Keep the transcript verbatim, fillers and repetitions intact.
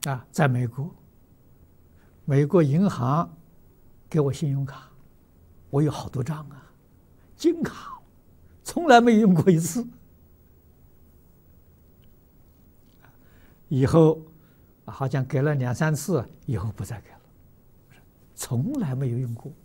啊，在美国，美国银行给我信用卡，我有好多张啊，金卡，从来没用过一次。以后好像给了两三次，以后不再给了，从来没有用过。